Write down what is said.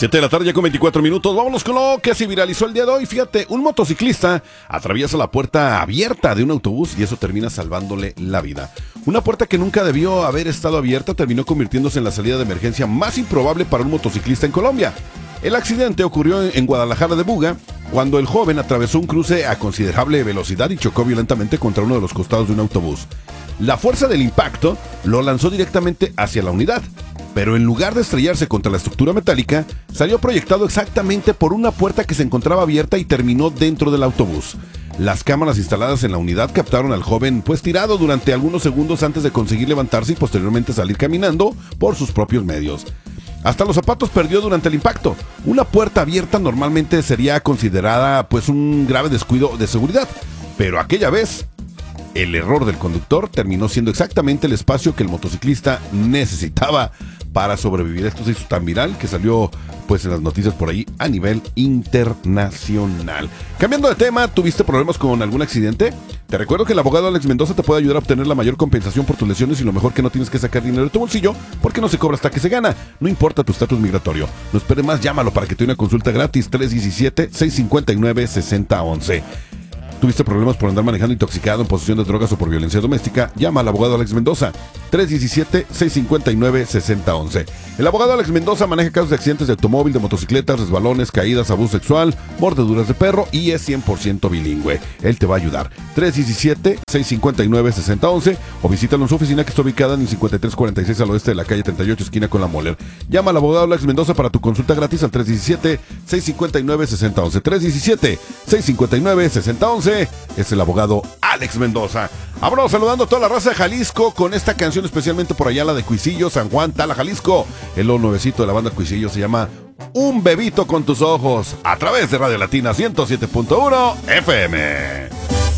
7 de la tarde ya con 24 minutos. Vámonos con lo que se viralizó el día de hoy. Fíjate, un motociclista atraviesa la puerta abierta de un autobús y eso termina salvándole la vida. Una puerta que nunca debió haber estado abierta terminó convirtiéndose en la salida de emergencia más improbable para un motociclista en Colombia. El accidente ocurrió en Guadalajara de Buga, cuando el joven atravesó un cruce a considerable velocidad y chocó violentamente contra uno de los costados de un autobús. La fuerza del impacto lo lanzó directamente hacia la unidad, pero en lugar de estrellarse contra la estructura metálica, salió proyectado exactamente por una puerta que se encontraba abierta y terminó dentro del autobús. Las cámaras instaladas en la unidad captaron al joven tirado durante algunos segundos antes de conseguir levantarse y posteriormente salir caminando por sus propios medios. Hasta los zapatos perdió durante el impacto. Una puerta abierta normalmente sería considerada un grave descuido de seguridad, pero aquella vez el error del conductor terminó siendo exactamente el espacio que el motociclista necesitaba para sobrevivir. Esto se hizo tan viral que salió en las noticias por ahí a nivel internacional. Cambiando de tema, ¿tuviste problemas con algún accidente? Te recuerdo que el abogado Alex Mendoza te puede ayudar a obtener la mayor compensación por tus lesiones y lo mejor que no tienes que sacar dinero de tu bolsillo porque no se cobra hasta que se gana. No importa tu estatus migratorio. No esperes más, llámalo para que te dé una consulta gratis. 317-659-6011. ¿Tuviste problemas por andar manejando intoxicado, en posesión de drogas o por violencia doméstica? Llama al abogado Alex Mendoza, 317-659-6011. El abogado Alex Mendoza maneja casos de accidentes de automóvil, de motocicletas, resbalones, caídas, abuso sexual, mordeduras de perro y es 100% bilingüe. Él te va a ayudar. 317-659-6011 o visítalo en su oficina que está ubicada en el 5346 al oeste de la calle 38, esquina con la Moller. Llama al abogado Alex Mendoza para tu consulta gratis al 317-659-6011. 317-659-6011. Es el abogado Alex Mendoza. Vámonos saludando a toda la raza de Jalisco con esta canción, especialmente por allá la de Cuisillo, San Juan, Tala, Jalisco. El nuevecito de la banda Cuisillo se llama Un Bebito con tus ojos, a través de Radio Latina 107.1 FM.